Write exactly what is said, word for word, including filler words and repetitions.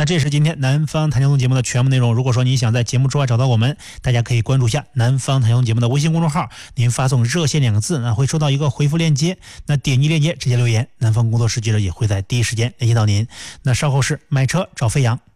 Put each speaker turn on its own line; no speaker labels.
这是今天南方谈交通节目的全部内容。如果说你想在节目之外找到我们，大家可以关注一下南方谈交通节目的微信公众号，您发送热线两个字，那会收到一个回复链接，那点击链接直接留言，南方工作室记者也会在第一时间联系到您。那稍后是买车找飞扬。